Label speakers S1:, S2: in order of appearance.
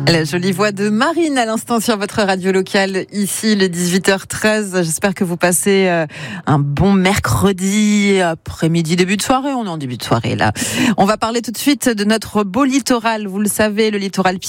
S1: La jolie voix de Marine à l'instant sur votre radio locale, ici le 18h13. J'espère que vous passez un bon mercredi après-midi, début de soirée. On est en début de soirée là. On va parler tout de suite de notre beau littoral. Vous le savez, le littoral